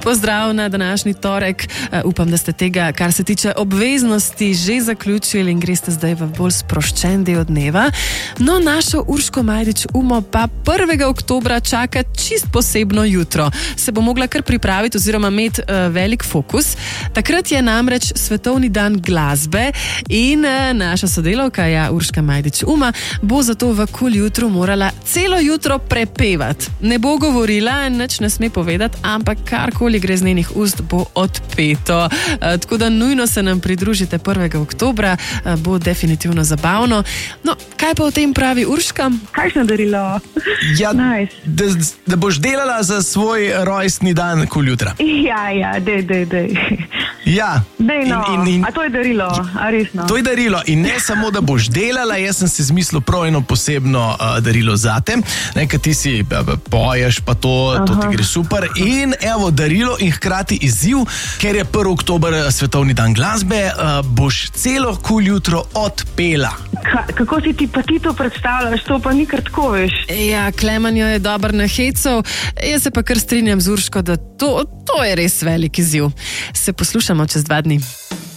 pozdrav na današnji torek. Upam, da ste tega, kar se tiče obveznosti, že zaključili in greste zdaj v bolj sproščen del dneva. No, našo Urško Majdič Umo pa 1. oktobra čaka čist posebno jutro. Se bo mogla kar pripraviti oziroma imeti velik fokus. Takrat je namreč svetovni dan glasbe in naša sodelavka, Urška Majdič Uma, bo zato v KUL jutru morala celo jutro prepevati. Ne bo govorila, nič ne sme povedati, ampak karkoli gre z njenih ust, bo odpeto. Tako da nujno se nam pridružite 1. oktobra, bo definitivno zabavno. No, kaj pa o tem pravi Urška? Kakšno darilo? Ja, nice. Da boš delala za svoj rojstni dan KUL jutra. Ja, dej. Ja. Dej, no. A to je darilo, a resno? To je darilo in ne samo, da boš delala, jaz sem si izmislil prav eno posebno darilo zate. Nekaj ti si poješ, pa to ti gre super. In evo darilo in hkrati izziv, ker je 1. oktober svetovni dan glasbe, boš celo KUL jutro odpela. Kako si ti pa ti to predstavljaš? To pa ni kar tako, veš? Ja, Klemanjo je dober na hecov, jaz se pa kar strinjam z Urško, da to je res velik izziv. Se poslušamo čez 2 dni.